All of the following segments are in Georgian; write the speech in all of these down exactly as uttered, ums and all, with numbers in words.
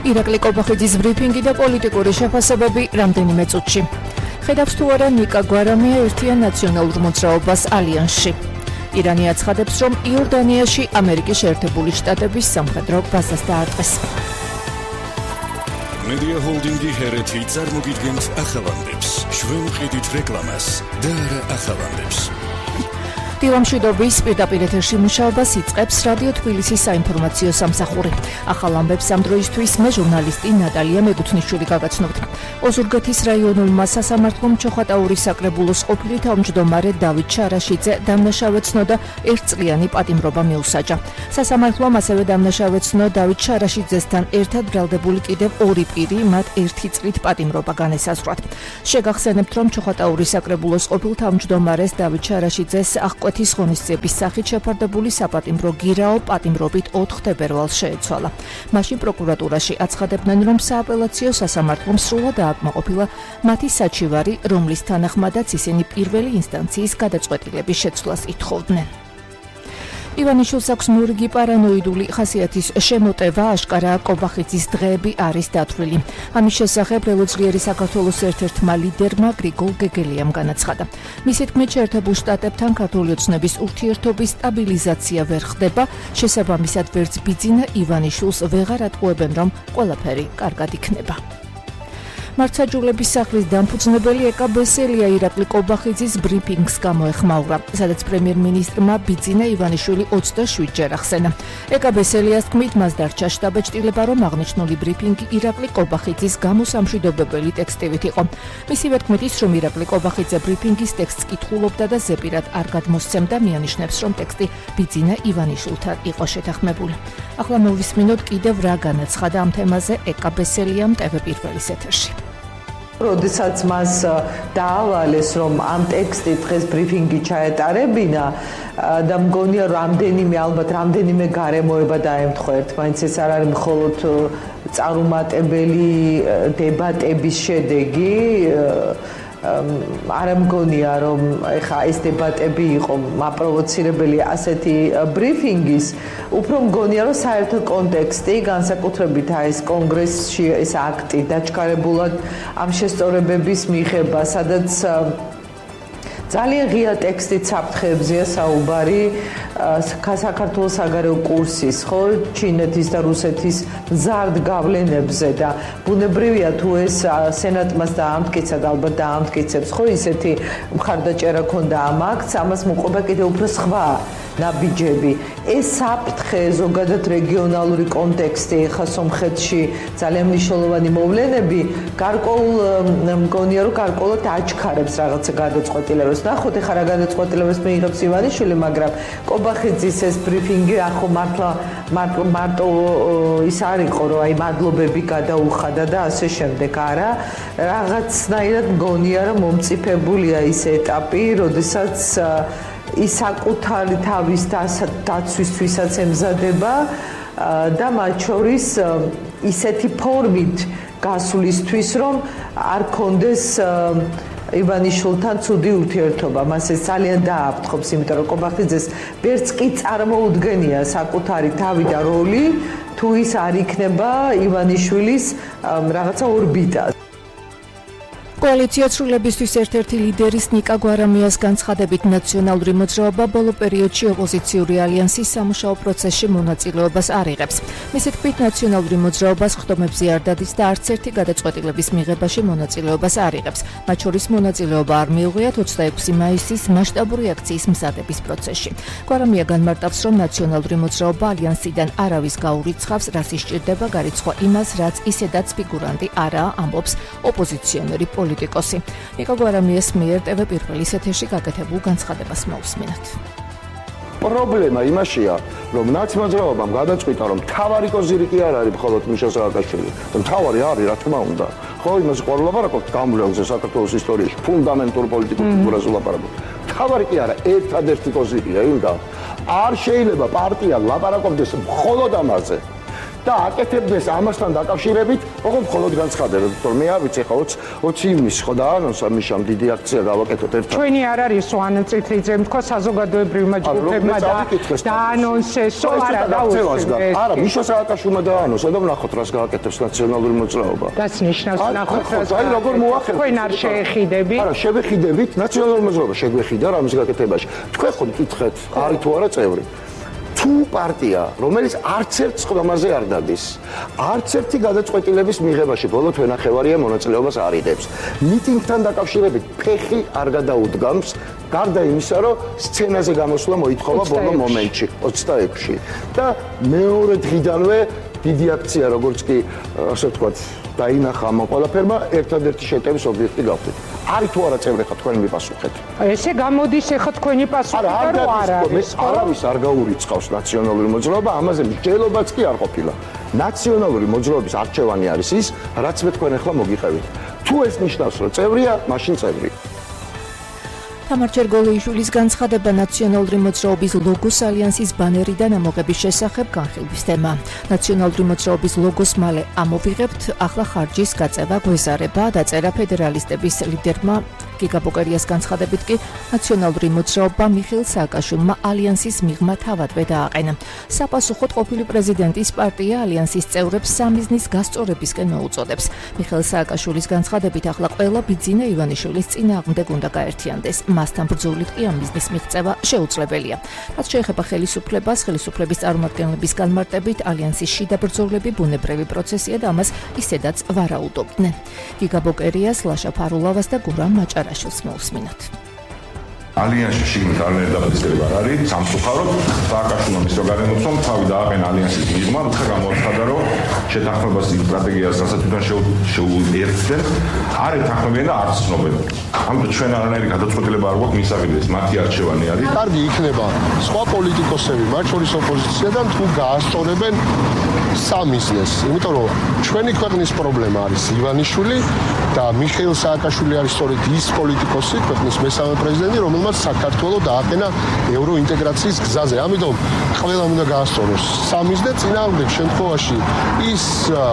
ირაკლი კობახიძის ბრიფინგი და პოლიტიკური შეფასებები რამდენიმე წუთში. ხედავს თუ არა ნიკა გვარამია ერთიან ნაციონალურ მოძრაობას ალიანსში. ირანი აცხადებს, რომ იორდანიაში ამერიკის შეერთებული შტატების სამხედრო ბაზას დაარტყეს. Media Holding-ი ჰერეთი წარმოგიდგენთ ახალამდებს. ჩვენ ვყიდით რეკლამას და არა ახალამდებს. დილამშვიდობის პირდაპირ ეთერში მუშაობას იწყებს რადიო თბილისის საინფორმაციო სამსახური. ახალ ამბებს ამ დროისთვის მე ჟურნალისტი ნატალია მეგუთნიშვილი გაგაცნობთ. ოზურგეთის რაიონულმა სასამართლომ ჩოხატაურის საკრებულოს ყოფილი თავმჯდომარე დავით შარაშიძე დამნაშავედ ცნოდა ერთწლიანი პატიმრობა მიუსაჯა. სასამართლომ ასევე დამნაშავედ ცნო დავით შარაშიძესთან ერთად ბრალდებული კიდევ ორი პირი, მათ ერთი წლით პატიმრობა განესაზღვრათ. შეგახსენებთ, რომ ჩოხატაურის საკრებულოს ყოფილ თავმჯდომარეს დავით შარაშიძეს აღკვეთის ღონისძიების სახით შეფარდებული საპატიმრო გირაო პატიმრობით ოთხ თებერვალს შეეცვალა. მაშინ პროკურატურაში აცხადებდნენ, რომ სააპელაციო სასამართლომ სრულად დააკმაყოფილა მათი საჩივარი, რომლის თანახმადაც ისინი პირველი ინსტანციის გადაწყვეტილების შეცვლას ითხოვდნენ. ივანიშვილს აქვს მურგი პარანოიდული ხასიათის შემოტევა, აშკარაა კობახიძის დღეები არის დათვლილი. ამის შესახებ ველოძლიერი საქართველოს ერთ-ერთმა ლიდერმა გრიგოლ გეგელიამ განაცხადა. მისი თქმით, შეერთებულ შტატებთან ქართული ოცნების ურთიერთობის სტაბილიზაცია ვერ ხდება, შესაბამისად ვერც ბიძინა ივანიშვილს ვეღარ ატყუებენ, რომ ყველაფერი კარგად იქნება. მართლმსაჯულების სახლის დამფუძნებელი ეკა ბესელია ირაკლი კობახიძის ბრიფინგს გამოეხმაურა, სადაც პრემიერ-მინისტრმა ბიძინა ივანიშვილი ოცდაშვიდ ჯერ ახსენა. ეკა ბესელიას თქმით, მას დარჩა შტაბ-ჭრილება, რომ აღნიშნული ბრიფინგი ირაკლი კობახიძის გამოსამშვიდობებელი ტექსტივით იყო. მისივე თქმით ის, რომ ირაკლი კობახიძე ბრიფინგის ტექსტს კითხულობდა და ზეპირად არ გადმოსცემდა, მიანიშნებს, რომ ტექსტი ბიძინა ივანიშვილთან იყო შეთანხმებული. ახლა მოვისმინოთ კიდევ რა განაცხადა ამ თემაზე ეკა ბესელიამ ტევ პირველის ეთერში. როდესაც მას დაავალეს, რომ ამ ტექსტით დღეს ბრიფინგი ჩაეტარებინა და მგონია, რომ რამდენიმე ალბათ რამდენიმე გარემოება დაემთხვა, ერთმანეთს ეს არ არის მხოლოდ წარუმატებელი დებატების შედეგი, არ მგონია, რომ ეხა ეს დებატები იყო მაპროვოცირებელი ასეთი ბრიფინგის, უფრო მგონია, რომ საერთო კონტექსტი, განსაკუთრებით ეს კონგრესში ეს აქტი დაჩქარებულად ამ შესწორებების მიღება, სადაც ძალიან ღია ტექსტით საფრთხეებზეა საუბარი საქართველოს საგარეო კურსის, ხო, ჩინეთის და რუსეთის მზარდ გავლენებზე და ბუნებრივია თუ ეს სენატმას დაამტკიცა და ალბათ დაამტკიცებს, ხო, ისეთი მხარდაჭერა ქონდა ამ აქტს, ამას მოყვება კიდევ უფრო სხვა ნაბიჯები. ეს საფრთხე ზოგადად რეგიონალური კონტექსტი, ხა სომხეთში ძალიან მნიშვნელოვანი მოვლენები, გარკვეულ მგონია, რომ გარკვეულად აჩქარებს რაღაცა გადაწყვეტილებას. ნახოთ, ეხლა რა გადაწყვეტილებას მიიღებს ივანიშვილი, მაგრამ კობახიძის ეს ბრიფინგი ახო მართლა მარტო ის არ იყო, რომ აი მადლობები გადაუხადა და ასე შემდეგ, არა. რაღაცნაირად მგონია, რომ მომწიფებულია ის ეტაპი, როდესაც ის საკუთარი თავის დაცვისთვისაც ემზადება და მათ შორის ისეთი ფორმით გასვლისთვის, რომ არ კონდეს ივანიშვილთან ცუდი ურთიერთობა. მას ეს ძალიან დააფრთხობს, იმიტომ რომ კობახიძეს ვერც კი წარმოუდგენია საკუთარი თავი და როლი, თუ ის არ იქნება ივანიშვილის რაღაცა ორბიტა. კოალიცია ცვლილებისთვის ერთ-ერთი ლიდერის ნიკა გვარამიას განცხადებით ნაციონალური მოძრაობა ბოლო პერიოდში ოპოზიციური ალიანსის სამუშაო პროცესში მონაწილეობას არ იღებს. მისი თქმით, ნაციონალური მოძრაობა სხდომებზე არ დადის და არც ერთი გადაწყვეტილების მიღებაში მონაწილეობას არ იღებს. მათ შორის მონაწილეობა არ მიუღიათ ოცდაექვსი მაისის მასშტაბური აქციის მზადების პროცესში. გვარამია განმარტავს, რომ ნაციონალური მოძრაობა ალიანსიდან არავის გაურიცხავს, რაც ისჭირდება გარიცხვა იმას, რაც ისედაც ფიგურანტი არაა, ამბობს ოპოზიციონერი პოლიტიკოსი. ნიკა გვარამიას მიერ ტევ პირველის ეთერში გაკეთებულ განცხადებას მოვსმინოთ. პრობლემა იმაშია, რომ ნაცმოძრაობამ გადაწყვიტა, რომ თავარი კოზირი კი არ არის მხოლოდ მიშა სააკაშვილი, რომ თავარი არის, რა თქმა უნდა. ხო, იმას ყოლა ლაპარაკობთ გამვლელზე საქართველოს ისტორიაში, ფუნდამენტურ პოლიტიკურ ფიგურაზე ლაპარაკობთ. თავარი კი არა, ერთადერთი კოზირია, იმდა. არ შეიძლება პარტია ლაპარაკობდეს მხოლოდ ამაზე. და აკეთებდეს ამასთან დაკავშირებით, ოღონდ მხოლოდ განცხადებებს, რომ მე არ ვიცი ხო ოცი იმის ხო დაანონსა მიშამ დიდი აქცია გავაკეთოთ ერთად. ჩვენი არ არის სვანე წითლიძე თქვა საზოგადოებრივმა ჯგუფებმა და დაანონსესო არა დაუსწრებს. არა, მიშა სააკაშვილმა დაანონსა და ვნახოთ რას გააკეთებს ნაციონალური მოძრაობა. დაც ნიშნავს ვნახოთ რას. აი როგორ მოახერხეთ. თქვენ არ შეეხიდებით? არა, შევეხიდებით ნაციონალური მოძრაობა შეგვეხიდა რამის გაკეთებაში. თქვენ ხო მკითხეთ, არის თუ არა წევრი? თუ პარტია, რომელიც არც ერთ სხდომაზე არ დადის, არც ერთი გადაწყვეტილების მიღებაში ბოლო თვენახევარია მონაწილეობას არ იღებს. მიტინგთან დაკავშირებით ფეხი არ გადაუდგამს, გარდა იმისა, რომ სცენაზე გამოსვლა მოითხოვა ბოლო მომენტში, ოცდაექვსში. და მეორე დღიდანვე დიდი აქცია, როგორც კი ასე ვთქვათ, დაინახა ამ ყველაფერმა, ერთადერთი შეტევის ობიექტი გავხდით. არის თუ არა წევრი ხა თქვენ მიპასუხეთ. ესე გამოდის ეხა თქვენი პასუხი და რა არის? არავის არ გაურიცხავს ნაციონალური მოძრაობა, ამაზე მსჯელობაც კი არ ყოფილა. ნაციონალური მოძრაობის არჩევანი არის ის, რაც მე თქვენ ახლა მოგიყევით. თუ ეს ნიშნავს, რომ წევრია, მაშინ წევრია. თამარ ჩერგოლეიშვილის განცხადება ნაციონალური მოძრაობის ლოგოს ალიანსის ბანერიდან ამოღების შესახებ განხილვის თემა. ნაციონალური მოძრაობის ლოგოს მალე ამოვიღებთ, ახლა ხარჯის გაწევა გვეზარება, დაწერა ფედერალისტების ლიდერმა გიგა ბოკერიას განცხადებით კი ნაციონალური მოძრაობა მიხეილ სააკაშვილმა ალიანსის მიღმა თავადვე დააყენა. საპასუხოდ ყოფილი პრეზიდენტის პარტია ალიანსის წევრებს სამიზნის გასწორებისკენ მოუწოდებს. მიხეილ სააკაშვილის განცხადებით ახლა ყველა ბიძინა ივანიშვილის წინააღმდეგ უნდა გაერთიანდეს. მასთან ბრძოლით კი ამ მიზნის მიღწევა შეუძლებელია. რაც შეეხება ხელისუფლებას, ხელისუფლების წარმომადგენლების განმარტებით ალიანსის შიდა ბრძოლები ბუნებრივი პროცესია და ამას ისედაც ვარაუდობდნენ. გიგა ბოკერიას, ლაშა ფარულავას და გურამ მაჭარაშვილს მოусმინოთ. ალიანსში შიგნით არანაირი დაფიქსირება არ არის, სამწუხაროდ სააკაშვილმა მის რო გარემოცვამ თავი დააყენა ალიანსის მიღმა, თუმცა გამოაცხადა, რომ შეთანხმებას იმ სტრატეგიას სასათვიდან შეუერთდნენ, არ ეთანხმებიან და არც ცნობენ. ამიტომ ჩვენ არანაირი გადაწყვეტილება არ გვაქვს მისაღებდეს, მათი არჩევანი არის. კარგი იქნება სხვა პოლიტიკოსები, მათ შორის ოპოზიციიდან თუ გაასწორებენ სამიზნეს, იმიტომ რომ ჩვენი ქვეყნის პრობლემა არის ივანიშვილი და მიხეილ სააკაშვილი არის სწორედ ის პოლიტიკოსი, ქვეყნის მესამე პრეზიდენტი, რომელმაც საქართველო დააყენა ევროინტეგრაციის გზაზე. ამიტომ ყველამ უნდა გაასწოროს სამიზნე, წინააღმდეგ შემთხვევაში ის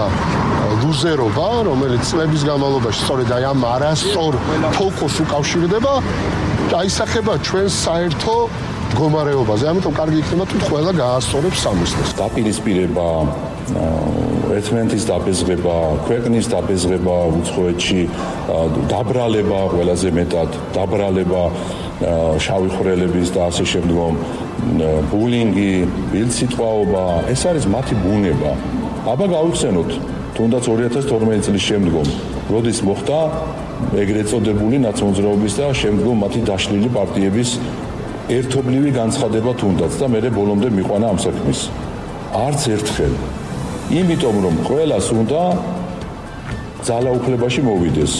ლუზერობა, რომელიც წლების განმავლობაში სწორედ აი ამ არასწორ ფოკუსს უკავშირდება, აისახება ჩვენს საერთო მდგომარეობაზე. ამიტომ კარგი იქნება თუ ყველა გაასწორებს სამიზნეს. დაპირისპირება, ერთმანეთის დაბეზღება, ქვეყნის დაბეზღება უცხოეთში, დაბრალება ყველაზე მეტად, დაბრალება შავი ხვრელების და ასე შემდგომ, ბულინგი, ბილწითყვაობა, ეს არის მათი ბუნება. აბა გავიხსენოთ, თუნდაც ორი ათას თორმეტი წლის შემდგომ, როდის მოხდა ეგრეთ წოდებული ნაცმოძრაობის და შემდგომ მათი დაშლილი პარტიების ერთობლივი განცხადება თუნდაც და მე ბოლომდე მიყვანა ამ საქმის. არც ერთხელ. იმიტომ რომ ყველას უნდა ძალაუფლებაში მოვიდეს.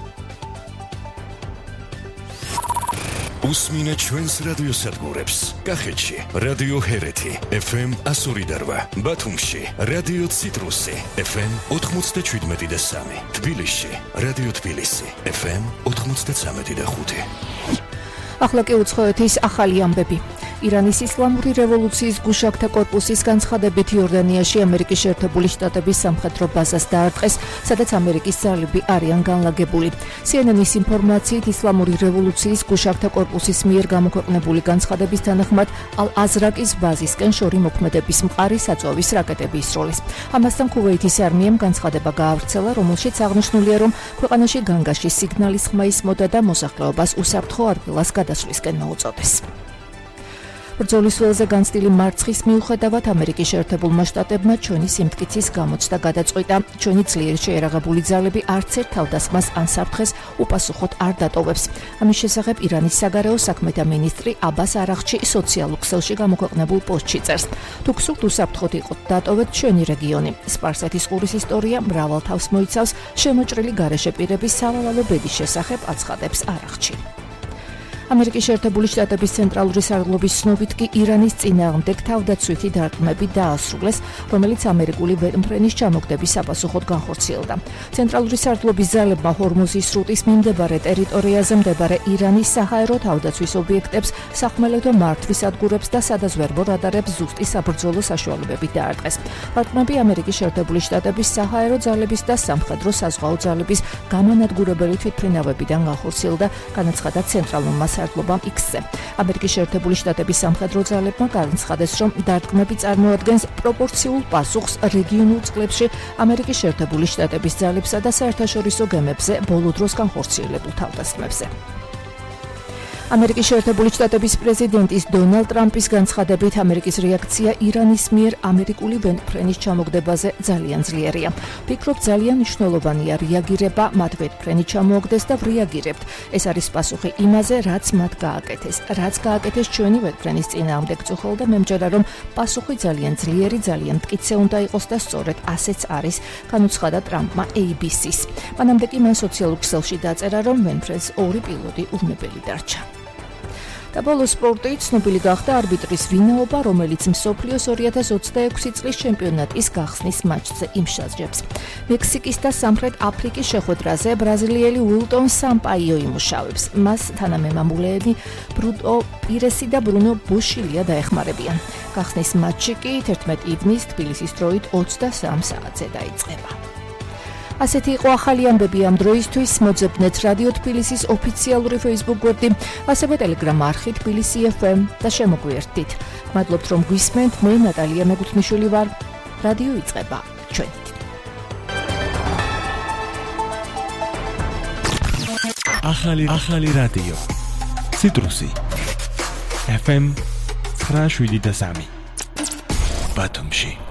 უსმინე ჩვენს რადიოსადგურებს. კახეთში რადიო ჰერეთი ეფ ემ ასორი და რვა, ბათუმში რადიო ციტრუსი ეფ ემ ოთხმოცდაშვიდმეტი და სამი, თბილისში რადიო თბილისი ეფ ემ ოთხმოცდაცამეტი და ხუთი. ახლა კი უცხოეთის ახალი ამბები. ირანის ისლამური რევოლუციის გუშაგთა კორპუსის განცხადებით იორდანიაში ამერიკის შეერთებული შტატების სამხედრო ბაზას დაარტყეს, სადაც ამერიკის ძალები არიან განლაგებული. სი ენ ენ-ის ინფორმაციით ისლამური რევოლუციის გუშაგთა კორპუსის მიერ გამოქვეყნებული განცხადების თანახმად ალ-აზრაკის ბაზისკენ შორი მოქმედების მყარი საწვავის რაკეტები ისროლეს. ამასთან ქუვეითის არმიამ განცხადება გაავრცელა, რომელშიც აღნიშნულია, რომ ქვეყანაში განგაში სიგნალის ხმა ისმოდა და მოსახლეობას უსაფრთხო ადგილას გადასვლისკენ მოუწოდეს. ბრძოლის ველზე განცდილი მარცხის მიუხედავად ამერიკის შეერთებულმა შტატებმა ჩვენი სიმტკიცის გამოცდა გადაწყვიტა. ჩვენი ძლიერი შეერაღებული ძალები არც ერთ თავდასხმას ან საფრთხეს უპასუხოდ არ დატოვებს. ამის შესახებ ირანის საგარეო საქმეთა მინისტრი აბას არაღჩი სოციალურ ქსელში გამოქვეყნებულ პოსტში წერს. თუ გსურთ უსაფრთხოდ იყოთ დატოვეთ ჩვენი რეგიონი. სპარსეთის ყურის ისტორია მრავალ თავს მოიცავს, შემოჭრილი გარეშე პირების სავალალო ბედის შესახებ აცხადებს არაღჩი. ამერიკის შეერთებული შტატების ცენტრალური სარდლობის ცნობით კი ირანის წინააღმდეგ თავდაცვითი დარტყმები დაასრულეს, რომელიც ამერიკული ვერტმფრენის ჩამოგდების საპასუხოდ განხორციელდა. ცენტრალური სარდლობის ძალებმა ჰორმუზის სრუტის მიმდებარე ტერიტორიაზე მდებარე ირანის საჰაერო თავდაცვის ობიექტებს, სახმელეთო მართვის სადგურებს და სადაზვერვო რადარებს ზუსტი საბრძოლო საშუალებებით დაარტყეს. დარტყმები ამერიკის შეერთებული შტატების საჰაერო ძალების და სამხედრო საზღვაო ძალების გამანადგურებელი თვითმფრინავებიდან განხორციელდა, განაცხადა ცენტრალურმა სარდლობამ იქსზე. ამერიკის შეერთებული შტატების სამხედრო ძალებმა განაცხადეს, რომ დარტყმები წარმოადგენს პროპორციულ პასუხს რეგიონულ წყლებში ამერიკის შეერთებული შტატების ძალებსა და საერთაშორისო გემებზე ბოლო დროს განხორციელებულ თავდასხმებზე. ამერიკის შეერთებული შტატების პრეზიდენტის დონალდ ტრამპის განცხადებით ამერიკის რეაქცია ირანის მიერ ამერიკული ვერტმფრენის ჩამოგდებაზე ძალიან ძლიერია. ვფიქრობ, ძალიან მნიშვნელოვანია რეაგირება მათ ვერტმფრენი ჩამოაგდეს და ვრეაგირებთ. ეს არის პასუხი იმაზე, რაც მათ გააკეთეს. რაც გააკეთეს ჩვენი ვერტმფრენის წინააღმდეგ წუხელ და მე მჯერა, რომ პასუხი ძალიან ძლიერი, ძალიან მტკიცე უნდა იყოს და სწორედ ასეც არის, განუცხადა ტრამპმა ეი ბი სის. მანამდე კი მან სოციალურ ქსელში დაწერა, რომ ვერტმფრენს ორი პილოტი უვნებელი დარჩა. და ბოლო სპორტი ცნობილი გახდა არბიტრის ვინაობა, რომელიც მსოფლიოს ორი ათას ოცდაექვსი წლის ჩემპიონატის გახსნის მატჩზე იმსაჯებს. მექსიკის და სამხრეთ აფრიკის შეხვედრაზე ბრაზილიელი უილტონ სამპაიო იმუშავებს. მას თანამემამულეები ბრუნო პირესი და ბრუნო ბუშილია დაეხმარებიან. გახსნის მატჩი კი თერთმეტი ივნის თბილისის დროით ოცდასამ საათზე დაიწყება. ასეთი იყო ახალი ამბები ამ დროისთვის. მოძებნეთ რადიო თბილისის ოფიციალური Facebook გვერდი, ასევე Telegram არხი თბილისი ეფ ემ და შემოგვიერთდით. მადლობთ, რომ გვისმენთ. მე ნატალია მეგუთნიშვილი ვარ. რადიო იწყება ჩვენით. ახალი ახალი რადიო. ციტრუსი. ეფ ემ ცხრა შვიდი და სამი. ბათუმში.